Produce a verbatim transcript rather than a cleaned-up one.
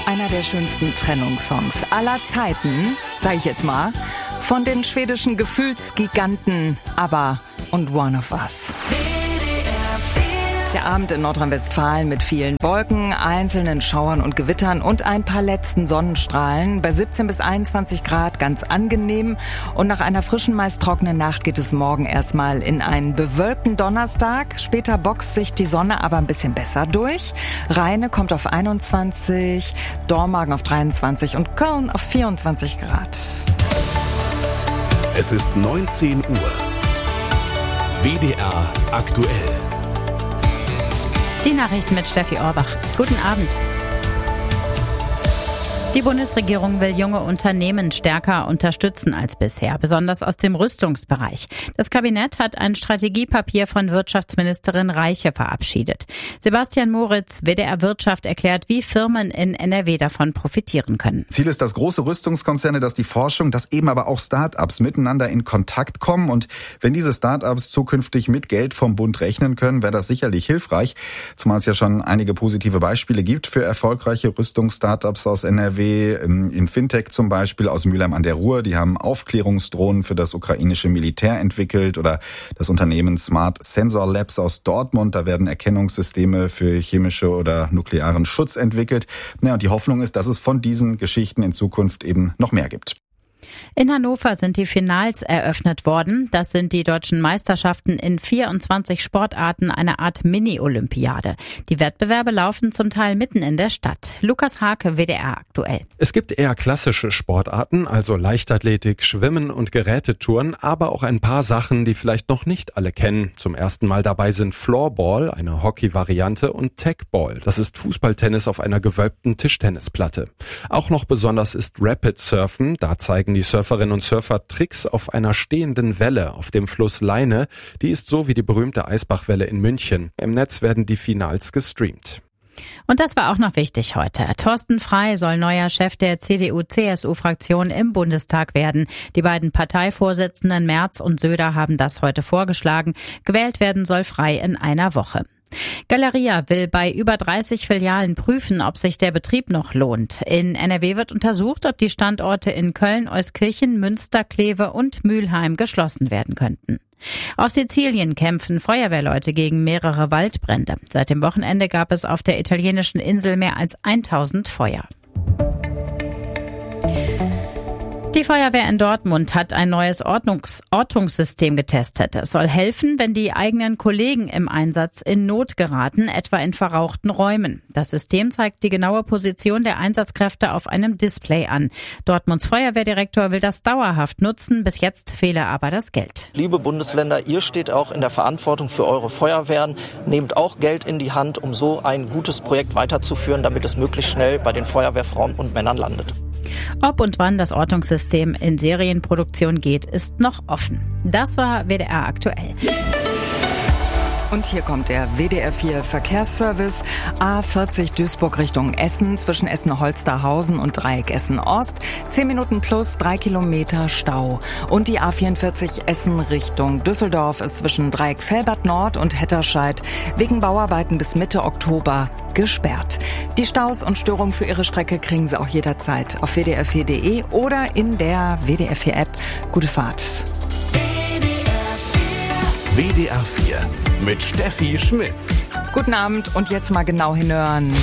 Einer der schönsten Trennungssongs aller Zeiten, sag ich jetzt mal, von den schwedischen Gefühlsgiganten ABBA und One of Us. Der Abend in Nordrhein-Westfalen mit vielen Wolken, einzelnen Schauern und Gewittern und ein paar letzten Sonnenstrahlen. Bei siebzehn bis einundzwanzig Grad ganz angenehm. Und nach einer frischen, meist trockenen Nacht geht es morgen erstmal in einen bewölkten Donnerstag. Später boxt sich die Sonne aber ein bisschen besser durch. Rheine kommt auf einundzwanzig, Dormagen auf dreiundzwanzig und Köln auf vierundzwanzig Grad. Es ist neunzehn Uhr. W D R aktuell. Die Nachrichten mit Steffi Orbach. Guten Abend. Die Bundesregierung will junge Unternehmen stärker unterstützen als bisher, besonders aus dem Rüstungsbereich. Das Kabinett hat ein Strategiepapier von Wirtschaftsministerin Reiche verabschiedet. Sebastian Moritz, W D R Wirtschaft, erklärt, wie Firmen in N R W davon profitieren können. Ziel ist, dass große Rüstungskonzerne, dass die Forschung, dass eben aber auch Start-ups miteinander in Kontakt kommen. Und wenn diese Start-ups zukünftig mit Geld vom Bund rechnen können, wäre das sicherlich hilfreich. Zumal es ja schon einige positive Beispiele gibt für erfolgreiche Rüstungs-Startups aus N R W. In Fintech zum Beispiel aus Mülheim an der Ruhr. Die haben Aufklärungsdrohnen für das ukrainische Militär entwickelt. Oder das Unternehmen Smart Sensor Labs aus Dortmund. Da werden Erkennungssysteme für chemische oder nuklearen Schutz entwickelt. Ja, und die Hoffnung ist, dass es von diesen Geschichten in Zukunft eben noch mehr gibt. In Hannover sind die Finals eröffnet worden. Das sind die deutschen Meisterschaften in vierundzwanzig Sportarten, eine Art Mini-Olympiade. Die Wettbewerbe laufen zum Teil mitten in der Stadt. Lukas Hake, W D R aktuell. Es gibt eher klassische Sportarten, also Leichtathletik, Schwimmen und Gerätetouren, aber auch ein paar Sachen, die vielleicht noch nicht alle kennen. Zum ersten Mal dabei sind Floorball, eine Hockey-Variante, und Techball. Das ist Fußballtennis auf einer gewölbten Tischtennisplatte. Auch noch besonders ist Rapid Surfen. Da zeigen die Surferinnen und Surfer Tricks auf einer stehenden Welle auf dem Fluss Leine. Die ist so wie die berühmte Eisbachwelle in München. Im Netz werden die Finals gestreamt. Und das war auch noch wichtig heute. Thorsten Frey soll neuer Chef der C D U C S U-Fraktion im Bundestag werden. Die beiden Parteivorsitzenden Merz und Söder haben das heute vorgeschlagen. Gewählt werden soll Frey in einer Woche. Galeria will bei über dreißig Filialen prüfen, ob sich der Betrieb noch lohnt. In N R W wird untersucht, ob die Standorte in Köln, Euskirchen, Münster, Kleve und Mülheim geschlossen werden könnten. Auf Sizilien kämpfen Feuerwehrleute gegen mehrere Waldbrände. Seit dem Wochenende gab es auf der italienischen Insel mehr als tausend Feuer. Die Feuerwehr in Dortmund hat ein neues Ordnungs- Ortungssystem getestet. Es soll helfen, wenn die eigenen Kollegen im Einsatz in Not geraten, etwa in verrauchten Räumen. Das System zeigt die genaue Position der Einsatzkräfte auf einem Display an. Dortmunds Feuerwehrdirektor will das dauerhaft nutzen. Bis jetzt fehle aber das Geld. Liebe Bundesländer, ihr steht auch in der Verantwortung für eure Feuerwehren. Nehmt auch Geld in die Hand, um so ein gutes Projekt weiterzuführen, damit es möglichst schnell bei den Feuerwehrfrauen und Männern landet. Ob und wann das Ortungssystem in Serienproduktion geht, ist noch offen. Das war W D R aktuell. Und hier kommt der W D R vier Verkehrsservice. A vierzig Duisburg Richtung Essen, zwischen Essen-Holsterhausen und Dreieck Essen-Ost. zehn Minuten plus drei Kilometer Stau. Und die A vierundvierzig Essen Richtung Düsseldorf ist zwischen Dreieck Velbert Nord und Hetterscheid wegen Bauarbeiten bis Mitte Oktober gesperrt. Die Staus und Störungen für Ihre Strecke kriegen Sie auch jederzeit auf w d r vier punkt d e oder in der W D R vier App. Gute Fahrt. W D R vier mit Steffi Schmitz. Guten Abend und jetzt mal genau hinhören.